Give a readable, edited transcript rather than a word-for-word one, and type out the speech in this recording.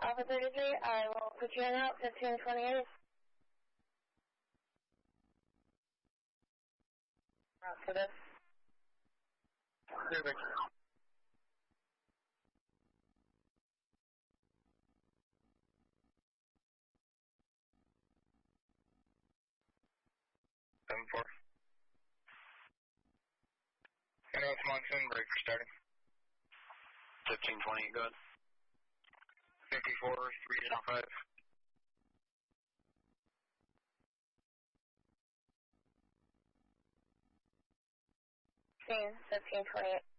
Alpha 33, I will put you in route 1528. Route for this. Perfect. Seven four. North Monsoon, break for starting. 1528, go ahead. 54, 305. Scene 1528.